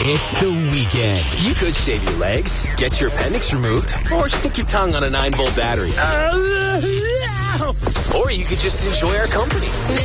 It's the weekend. You could shave your legs, get your appendix removed, or stick your tongue on a 9-volt battery. Or you could just enjoy our company.